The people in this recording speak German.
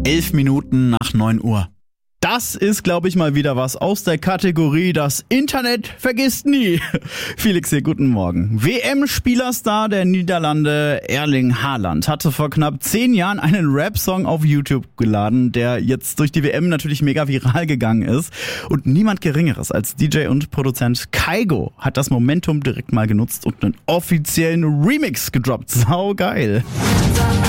11 Minuten nach 9 Uhr. Das ist, glaube ich, mal wieder was aus der Kategorie Das Internet vergisst nie. Felix hier, guten Morgen. WM-Spielerstar der Niederlande Erling Haaland hatte vor knapp 10 Jahren einen Rap-Song auf YouTube geladen, der jetzt durch die WM natürlich mega viral gegangen ist. Und niemand Geringeres als DJ und Produzent Kygo hat das Momentum direkt mal genutzt und einen offiziellen Remix gedroppt. Sau geil.